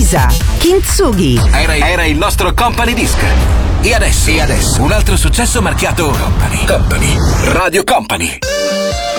Elisa, Kintsugi. Era il nostro Company Disc. E adesso un altro successo marchiato Company. Radio Company.